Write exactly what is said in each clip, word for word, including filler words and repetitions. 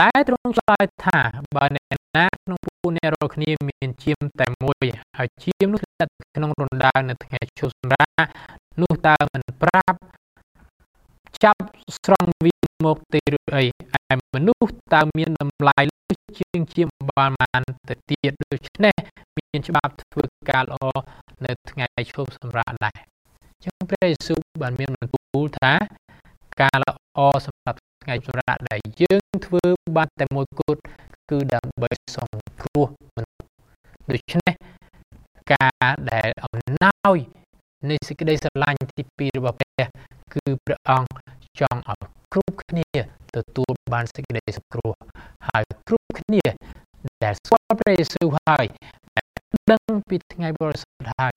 តែទ្រង់ឆ្លើយថាបើអ្នកណាក្នុងពួកអ្នករាល់គ្នាមានជាមតែមួយហើយជាមនោះស្ថិតក្នុងរណ្ដៅនៅថ្ងៃឈប់សម្រាកនោះតើមិនប្រាប់ចាប់ស្រង់វាមកទេឬអីឯមនុស្សតើមានតម្លៃលើសជាងជាមបានបានទៅទៀតដូច្នេះមានច្បាប់ធ្វើការល្អនៅថ្ងៃឈប់សម្រាកដែរអញ្ចឹងព្រះយេស៊ូវបានមានបន្ទូលថាការល្អសម្រាប់ថ្ងៃសម្រាកដែលយើងធ្វើបានតែមួយគត់គឺដើម្បីសង្គ្រោះមនុស្សដូច្នេះការដែលអំណោយនៃសេចក្តីស្រឡាញ់ទីពីររបស់ព្រះគឺព្រះអង្គចង់ឲ្យគ្រប់គ្នាទទួលបានសេចក្តីសង្គ្រោះហើយគ្រប់គ្នាដែលស្គាល់ព្រះយេស៊ូវហើយដឹងពីថ្ងៃបរិសុទ្ធហើយ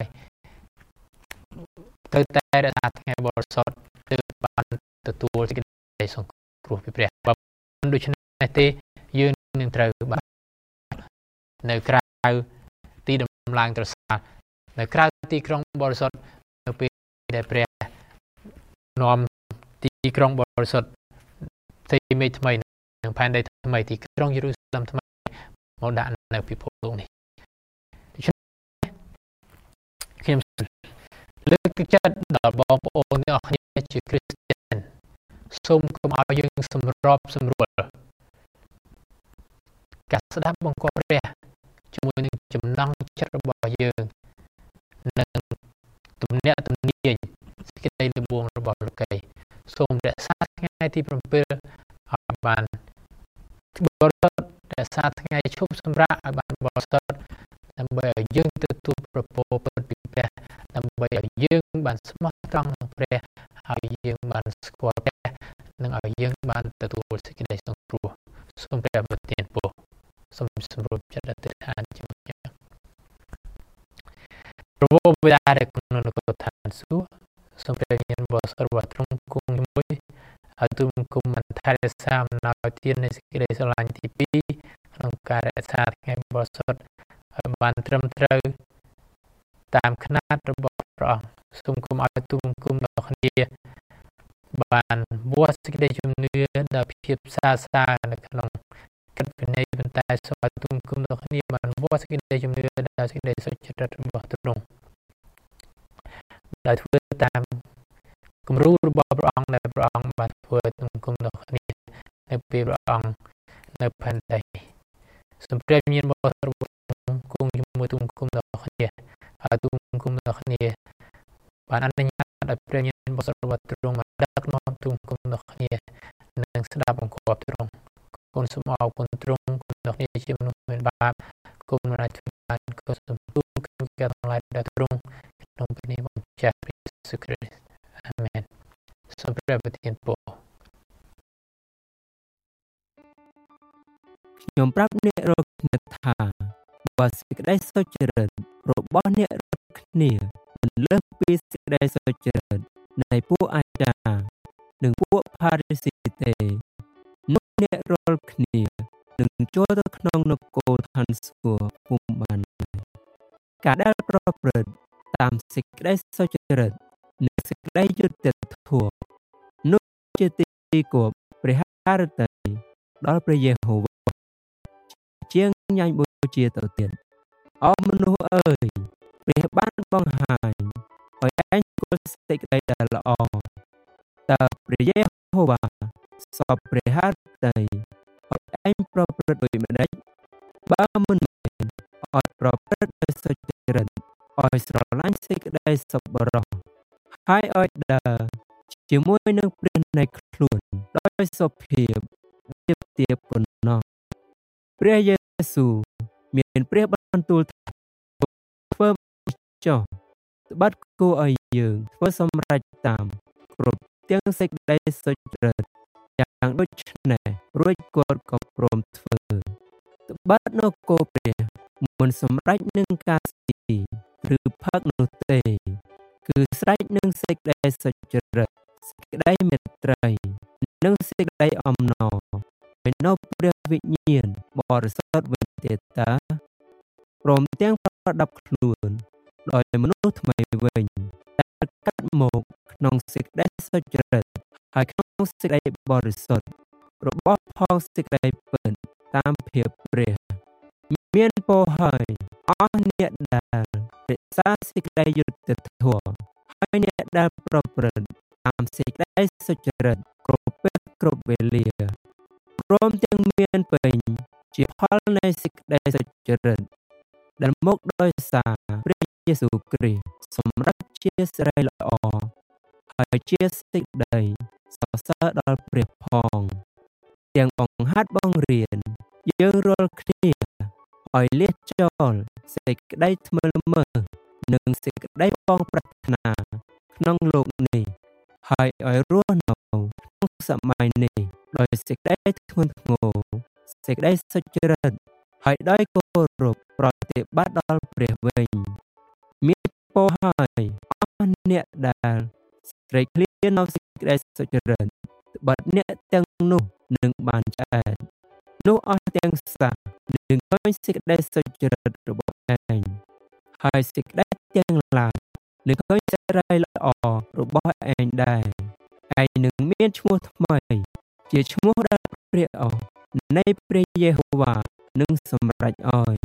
ទៅតែរក្សាថ្ងៃបរិសុទ្ធទើបបានទទួលសេចក្តីសង្គ្រោះពីព្រះបើដូច្នេះទេយើងនឹងត្រូវបាននៅក្រៅទីដំឡើងត្រសាលនៅក្រៅទីក្រុងបរិសុទ្ធនៅពេលដែលព្រះនាំទីក្រុងបរិសុទ្ធផ្ទៃមេឃថ្មីនិងផែនដីថ្មីទីក្រុងយេរូសាឡឹមថ្មីមកដាក់នៅពិភពលោកនេះដូច្នេះខ្ញុំលើកទឹកចិត្តដល់បងប្អូនទាំងអស់គ្នាជាគ្រីស្ទានសូមកុំឲ្យយើងសម្របសម្រួលការស្ដាប់បង្គាប់ព្រះជាមួយនឹងចំណង់ចិត្តរបស់យើងនិងទំនាក់ទំនៀងសេចក្តីល្បួងរបស់លោកីសូមរក្សាថ្ងៃទី7ឲ្យបានបរិសុទ្ធរក្សាថ្ងៃឈប់សម្រាកឲ្យបានបរិសុទ្ធដើម្បីឲ្យយើងទទួលប្រពោពិតពីព្រះដើម្បីឲ្យយើងបានស្មោះត្រង់នឹងព្រះហើយយើងបានស្គាល់ព្រះនិងឲ្យយើងបានទទួលសេចក្តីសង្គ្រោះសូមព្រះប្រទានពរសូមសម្រួលចិត្តអធិដ្ឋានជាមួយខ្ញុំព្រះបិតាដែលក្នុងនគរឋានសួគ៌សូមព្រះញាណបរិសុទ្ធរបស់ទ្រង់គង់ជាមួយឲ្យទូលបង្គំមិនថែរក្សាអំណោយទាននៃសេចក្តីស្រឡាញ់ទីពីរក្នុងការរក្សាថ្ងៃបរិសុទ្ធឲ្យបានត្រឹមត្រូវតាមຂະຫນາດរបស់ព្រះអង្គសូមកុំឲ្យទូលបង្គំដល់គ្នាបានវាស់សេចក្តីជំនឿដល់ភាពសាសានៅក្នុងកិត្តវិន័យប៉ុន្តែសូមឲ្យទូលបង្គំដល់គ្នាបានវាស់សេចក្តីជំនឿដល់សេចក្តីសុចរិតរបស់ទ្រង់ដែលធ្វើតាមគំរូរបស់ព្រះអង្គដែលព្រះអង្គបានធ្វើទូលបង្គំដល់គ្នានៅពេលព្រះអង្គនៅផែនដីសូមព្រះមានបរិសុទ្ធរបស់គង់ជាមួយទូលបង្គំដល់គ្នាហើយទូលបង្គំដល់គ្នាបានអនុញ្ញាតឲ្យព្រះញាណបរិសុទ្ធរបស់ទ្រង់បានដឹកនាំទូលបង្គំដល់គ្នានិងស្ដាប់បង្គាប់ទ្រង់គុណសូមអរគុណទ្រង់គុណដល់គ្នាជាមនុស្សមានបាបគុណមិនអាចធ្វើបានគុណសូមទូលក្នុងការទាំងឡាយដល់ទ្រង់ក្នុងព្រះនាមព្រះចាស់ព្រះយេស៊ូវគ្រីស្ទអាមែនសូមព្រះប្រទានពរខ្ញុំប្រាប់អ្នករាល់គ្នាថាបើសេចក្តីសុចរិតរបស់អ្នករាល់គ្នាមិនលើសពីសេចក្តីសុចរិតនៃពួកអាចារ្យនិងពួកផារីស៊ីទេនោះអ្នករាល់គ្នានឹងចូលទៅក្នុងនគរឋានសួគ៌ពុំបានការដែលប្រព្រឹត្តតាមសេចក្តីសុចរិតនិងសេចក្តីយុត្តិធម៌នោះជាទីគប់ព្រះハរតីដល់ព្រះយេហូវ៉ាជាងញ៉ាញ់បូជាទៅទៀតអោមនុស្សអើយព្រះបានបង្ហាញឲ្យឯងគល់សេចក្តីដែលល្អតើព្រះយេហូវ៉ាសពព្រះハរតីឲ្យឯងប្រព្រឹត្តដោយម្ដេចបើមិនមែនឲ្យប្រព្រឹត្តដោយសុចរិតឲ្យស្រឡាញ់សេចក្តីសប្បុរសហើយឲ្យដើរជាមួយនឹងព្រះនៃខ្លួនដោយសុភាពទៀបទៀបប៉ុណ្ណោះព្រះយេស៊ូវមានព្រះបន្ទូលថាធ្វើចុះត្បិតគួរឲ្យយើងធ្វើសម្រេចតាមគ្រប់ទាំងសេចក្តីសុចរិតយ៉ាងដូចនេះរួចគាត់ក៏ព្រមធ្វើត្បិតនគរព្រះមិនសម្រេចនឹងការស៊ីឬផឹកនោះទេគឺស្រេចនឹងសេចក្តីសុចរិតសេចក្តីមេត្រីនិងសេចក្តីអំណរហើយនៅព្រះវិញ្ញាណបរិសុទ្ធវិញទេតាព្រមទាំងប្រដាប់ខ្លួនដោយមនុស្សថ្មីវិញដែលកាត់មកក្នុងសេចក្តីសុចរិតហើយក្នុងសេចក្តីបរិសុទ្ធរបស់ផងសេចក្តីពិតតាមភាពព្រះមានពរហើយអស់អ្នកដែលរក្សាសេចក្តីយុត្តិធម៌ហើយអ្នកដែលប្រព្រឹត្តតាមសេចក្តីសុចរិតគ្រប់ពេលគ្រប់វេលាព្រមទាំងមានពេញជាផលនៃសេចក្តីសុចរិតដែលមកដោយសារព្រះយេស៊ូវគ្រីស្ទសម្រាប់ជាសិរីល្អហើយជាសេចក្តីសរសើរដល់ព្រះផងទាំងបង្ហាត់បង្រៀនយើងរាល់គ្នាឲ្យលះចោលសេចក្តីថ្មើរល្មើសនិងសេចក្តីបងប្រាថ្នាក្នុងលោកនេះហើយឲ្យរស់នៅក្នុងសម័យនេះដោយសេចក្តីធ្ងន់ធ្ងរសេចក្តីសុចរិតហើយដោយគោរពប្រតិបត្តិដល់ព្រះវិញមានពរហើយអស់អ្នកដែលស្រេកឃ្លាននៅសេចក្តីសុចរិតត្បិតអ្នកទាំងនោះនឹងបានឆ្អែតនោះអស់ទាំងសះនឹងឃើញសេចក្តីសុចរិតរបស់ឯងហើយសេចក្តីទាំងឡាយនឹងឃើញសេរីល្អរបស់ឯងដែរឯងនឹងមានឈ្មោះថ្មីជាឈ្មោះដែលព្រះអស់នៃព្រះយេហូវ៉ានឹងសម្រេចឲ្យ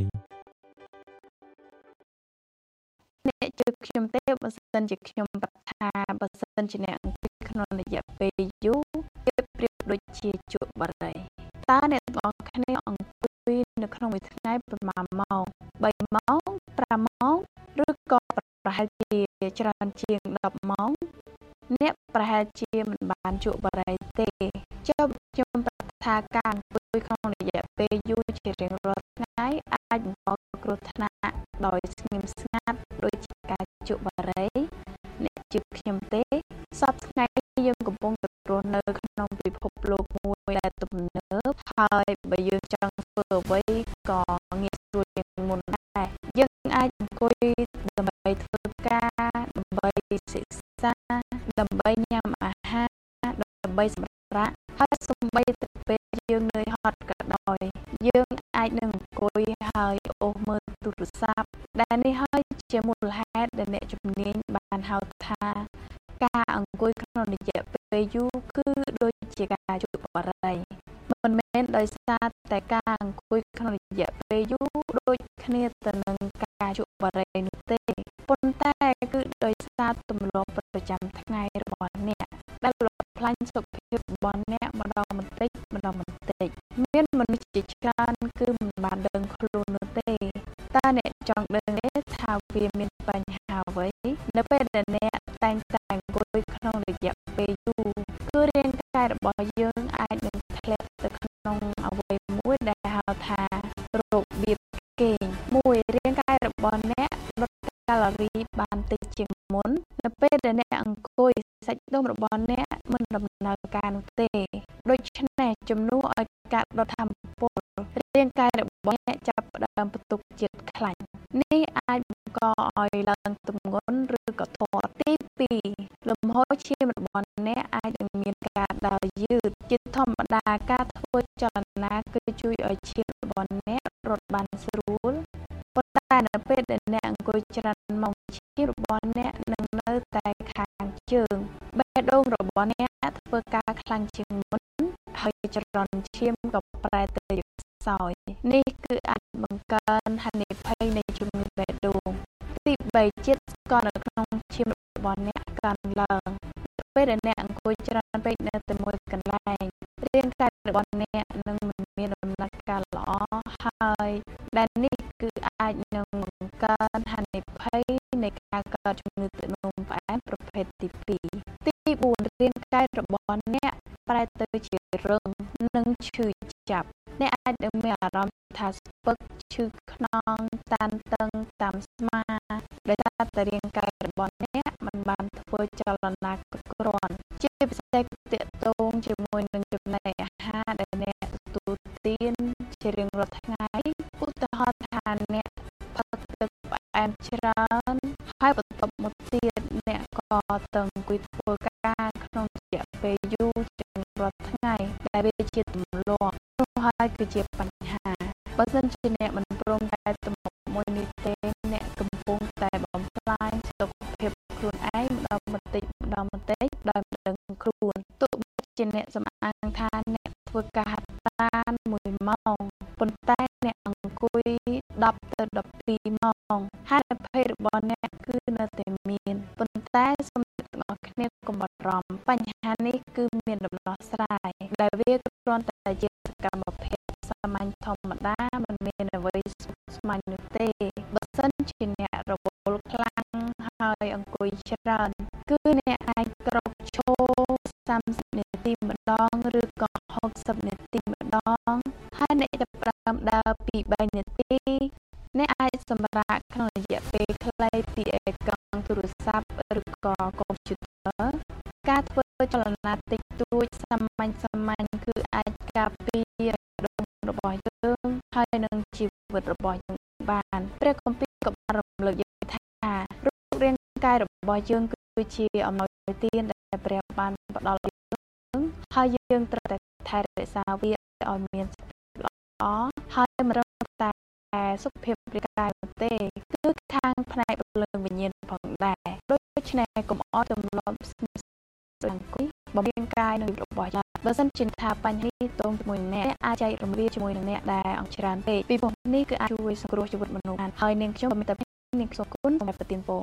អ្នកជឿខ្ញុំទេបើសិនជាខ្ញុំប្រាថ្នាបើសិនជាអ្នកអង្គុយក្នុងរយៈពេលយូរវាប្រៀបដូចជាជក់បារីតើអ្នកទាំងអស់គ្នាអង្គុយនៅក្នុងមួយថ្ងៃប្រមាណម៉ោងបីម៉ោងប្រាំម៉ោងឬក៏ប្រហែលជាច្រើនជាងដប់ម៉ោងអ្នកប្រហែលជាមិនបានជក់បារីទេចុះខ្ញុំប្រាថ្នាការអង្គុយក្នុងរយៈពេលយូរជារៀងរាល់ថ្ងៃអាចបង្កគ្រោះថ្នាក់ដោយស្ងៀមស្ងាត់ដូចជាការជក់បារីអ្នកជឿខ្ញុំទេសពថ្ងៃយើងកំពុងតែរស់នៅក្នុងពិភពលោកមួយដែលទំនើបហើយបើយើងចង់ធ្វើអ្វីក៏ងាយស្រួលជាងមុនដែរយើងអាចអង្គុយដើម្បីធ្វើការដើម្បីសិក្សាដើម្បីញ៉ាំអាហារដើម្បីសម្រាកហើយសូម្បីតែពេលយើងនឿយហត់ក៏ដោយយើងអាចនឹងអង្គុយហើយអូសមើលទូរស័ព្ទដែលនេះហើយជាមូលហេតុដែលអ្នកជំនាញបានហៅថាការអង្គុយក្នុងរយៈពេលយូរគឺដូចជាការជក់បារីមិនមែនដោយសារតែការអង្គុយក្នុងរយៈពេលយូរដូចគ្នាទៅនឹងការជក់បារីនោះទេប៉ុន្តែគឺដោយសារទម្លាប់ប្រចាំថ្ងៃរបស់អ្នកដែលបំផ្លាញសុខភាពរបស់អ្នកម្ដងបន្តិចម្ដងបន្តិចមានមនុស្សជាច្រើនគឺមិនបានដឹងខ្លួននោះទេតើអ្នកចង់ដឹងទេថាវាមានបញ្ហាអ្វីនៅពេលដែលអ្នកតែងតែអង្គុយក្នុងរយៈពេលយូរគឺរាងកាយរបស់យើងអាចនឹងធ្លាក់ទៅក្នុងអ្វីមួយដែលហៅថារបៀបគេងមួយរាងកាយរបស់អ្នកដុតកាឡូរីបានតិចជាងមុននៅពេលដែលអ្នកអង្គុយសាច់ដុំរបស់អ្នកមិនដំណើរការនោះទេដូច្នេះជំនួសឲ្យការដុតថាមពលរាងកាយរបស់អ្នកចាប់ផ្ដើមបន្ទុកជាតិខ្លាញ់នេះអាចបង្កឲ្យឡើងទម្ងន់ឬក៏ធាត់ទីពីរលំហូរឈាមរបស់អ្នកអាចនឹងមានការដើរយឺតជាធម្មតាការធ្វើចលនាគឺជួយឲ្យឈាមរបស់អ្នករត់បានស្រួលប៉ុន្តែនៅពេលដែលអ្នកអង្គុយច្រើនម៉ោងឈាមរបស់អ្នកនឹងនៅតែខាងជើងបេះដូងរបស់អ្នកធ្វើការខ្លាំងជាងមុនហើយចរន្តឈាមក៏ប្រែទៅជាខ្សោយនេះគឺអាចបង្កើនហានិភ័យនៃជំងឺបេះដូងទីបីជាតិស្ករនៅក្នុងឈាមរបស់អ្នកកើនឡើងពេលដែលអ្នកអង្គុយច្រើនពេកនៅតែមួយកន្លែងរាងកាយរបស់អ្នកនឹងមិនមានដំណើរការល្អហើយដែលនេះគឺអាចនឹងបង្កើនហានិភ័យនៃការកើតជំងឺទឹកនោមផ្អែមប្រភេទទីពីរទីបួនរាងកាយរបស់អ្នកប្រែទៅជារឹងនិងឈឺចាប់អ្នកអាចនឹងមានអារម្មណ៍ថាស្ពឹកឈឺខ្នងតានតឹងតាមស្មាដោយសារតែរាងកាយរបស់អ្នកមិនបានធ្វើចលនាគ្រប់គ្រាន់ជាពិសេសទាក់ទងជាមួយនឹងចំណីអាហារដែលអ្នកទទួលទានជារៀងរាល់ថ្ងៃឧទាហរណ៍ថាអ្នកផឹកទឹកផ្អែមច្រើនហើយបន្ទាប់មកទៀតអ្នកក៏ទៅអង្គុយធ្វើការក្នុងរយៈពេលយូរជារៀងរាល់ថ្ងៃដែលវាជាទម្លាប់នោះហើយគឺជាបញ្ហាបើសិនជាអ្នកមិនព្រមតែទម្លាប់មួយនេះទេអ្នកកំពុងតែបំផ្លាញសុខភាពខ្លួនឯងម្ដងបន្តិចម្ដងបន្តិចដោយមិនដឹងខ្លួនទោះបីជាអ្នកសម្អាងថាអ្នកធ្វើការហាត់ប្រាណមួយម៉ោងប៉ុន្តែអ្នកអង្គុយដប់ទៅដប់ពីរម៉ោងហើយភ័យរបស់អ្នកគឺនៅតែមានប៉ុន្តែសូមអ្នកទាំងអស់គ្នាកុំបារម្ភបញ្ហានេះគឺមានដំណោះស្រាយដែលវាគ្រាន់តែជាសកម្មភាពសាមញ្ញធម្មតាមិនមានអ្វីស្មុគស្មាញនោះទេបើសិនជាអ្នករវល់ខ្លាំងហើយអង្គុយច្រើនគឺអ្នកអាចក្រោកឈរសាមសិបនាទីម្ដងឬក៏ហូបសិបនាទីម្ដងហើយអ្នកចាប់ផ្ដើមដើរពីបីនាទីអ្នកអាចសម្រាកក្នុងរយៈពេលខ្លីពីអេក្រង់ទូរស័ព្ទឬក៏កុំព្យូទ័រការធ្វើចលនាតិចតួចសាមញ្ញសាមញ្ញគឺអាចការពារដុំរបស់យើងហើយនឹងជីវិតរបស់យើងបានព្រះគម្ពីរក៏បានរំលឹកយើងថារូបរាងកាយរបស់យើងគឺជាអំណោយទានដែលព្រះបានផ្ដល់ឲ្យយើងហើយយើងត្រូវតែថែរក្សាវាឲ្យមានសុខភាពល្អហើយមិនរំតែសុខភាពរាងកាយទេគឺខាងផ្នែកព្រលឹងវិញ្ញាណផងដែរដូច្នេះកុំអត់ទម្លាប់ស្ងៀមអង្គុយបំពេញកាយនៅរបស់យើងបើសិនជាថាបញ្ហានេះតងជាមួយអ្នកអាចចែករំលែកជាមួយនឹងអ្នកដែលអង្គច្រើនពេកពីព្រោះនេះគឺអាចជួយសង្គ្រោះជីវិតមនុស្សបានហើយនាងខ្ញុំមានតែនាងសូមគុណសូមប្រទានពរ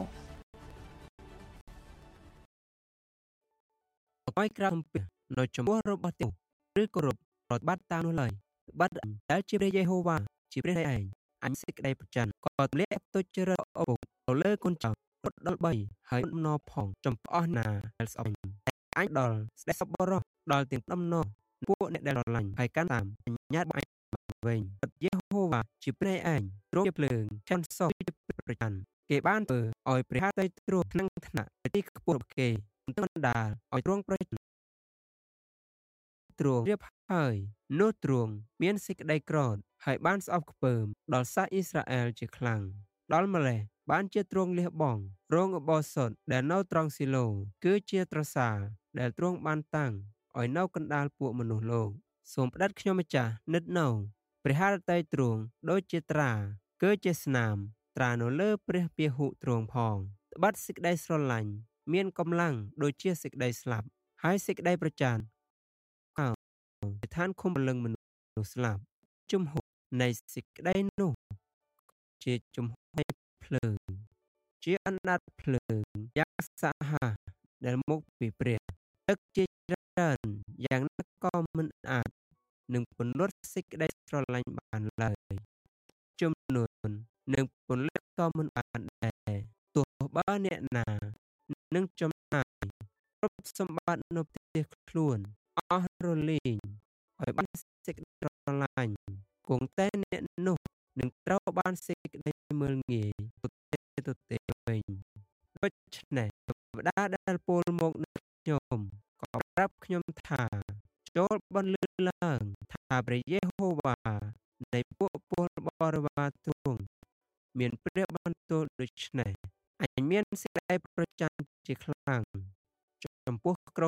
ឲ្យក្រៅពីនៅចំពោះរបស់ទេវឬគោរពប្រតិបត្តិតាមនោះឡើយបាត់ដែលជាព្រះយេហូវ៉ាជាព្រះឯងអញសេចក្តីប្រច័ណ្ឌក៏ទម្លាក់ទុច្ចរិតអពុកទៅលើកូនចៅរត់ដល់បីហើយដំណរផងចំពោះអស់ណាដែលស្អប់អញដល់ស្ដេចសពបរោះដល់ទាំងដំណរពួកអ្នកដែលស្រឡាញ់ហើយកាន់តាមបញ្ញត្តិអញវិញយេហូវ៉ាជាព្រះឯងទ្រង់ជាភ្លើងឆាន់សោជាប្រច័ណ្ឌគេបានធ្វើឲ្យព្រះហត្ថីទ្រង់ក្នុងថ្នាក់ទីខ្ពស់របស់គេទន្ដាលឲ្យទ្រង់ប្រជទ្រង់រៀបហើយនោះទ្រង់មានសេចក្តីក្រតហើយបានស្អប់ខ្ពើមដល់សាសអ៊ីស្រាអែលជាខ្លាំងដល់ម្លេះបានជាទ្រង់លះបង់រងឧបោសថដែលនៅត្រង់ស៊ីឡូគឺជាត្រសាលដែលទ្រង់បានតាំងឲ្យនៅកណ្ដាលពួកមនុស្សលោកសូមផ្ដាច់ខ្ញុំម្ចាស់និតនៅព្រះハរតីទ្រង់ដូចជាត្រាគឺជាស្នាមត្រានៅលើព្រះពាហុទ្រង់ផងត្បិតសេចក្តីស្រឡាញ់មានកម្លាំងដូចជាសេចក្តីស្លាប់ហើយសេចក្តីប្រច័ណ្ឌស្ថានឃុំព្រលឹងមនុស្សស្លាប់ជំហរនៃសេចក្តីនោះជាជំហរភ្លើងជាអណ្ដាតភ្លើងយ៉ាងសាហាវដែលមកពីព្រះទឹកជាច្រើនយ៉ាងណាក៏មិនអាចនឹងពន្លត់សេចក្តីស្រឡាញ់បានឡើយចំនួននឹងពន្លត់ក៏មិនបានដែរទោះបើអ្នកណានឹងចំណាយទ្រព្យសម្បត្តិនៅផ្ទះខ្លួនអស់រលីងឲ្យបានសេចក្តីស្រឡាញ់គង់តែអ្នកនោះនឹងត្រូវបានសេចក្តីមើលងាយទៅទេវិញដូច្នេះបដាដែលពោលមកនឹងខ្ញុំក៏ប្រាប់ខ្ញុំថាចូលបន្លឺឡើងថាព្រះយេហូវ៉ានៃពួកពលបរិវារទ្រង់មានព្រះបន្ទូលដូច្នេះអញមានសេចក្តីប្រច័ណ្ឌជាខ្លាំងចំពោះក្រុ